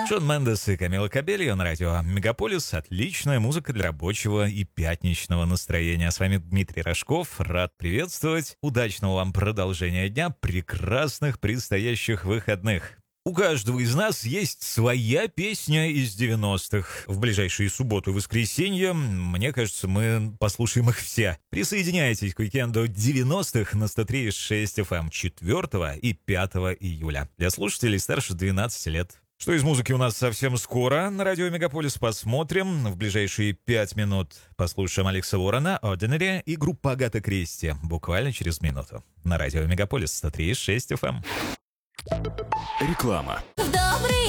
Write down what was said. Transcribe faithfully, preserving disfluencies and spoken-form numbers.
Шон Мендес и Камила Кабельо на радио Мегаполис. Отличная музыка для рабочего и пятничного настроения. С вами Дмитрий Рожков. Рад приветствовать. Удачного вам продолжения дня. Прекрасных предстоящих выходных. У каждого из нас есть своя песня из девяностых. В ближайшие субботу и воскресенье, мне кажется, мы послушаем их все. Присоединяйтесь к уикенду девяностых на сто три и шесть эф эм четвёртого и пятого июля. Для слушателей старше двенадцати лет. Что из музыки у нас совсем скоро на радио Мегаполис посмотрим. В ближайшие пять минут послушаем Алекса Уоррена, Ordinary и группу Агаты Кристи. Буквально через минуту. На радио Мегаполис сто три и шесть эф эм. Реклама. Добрый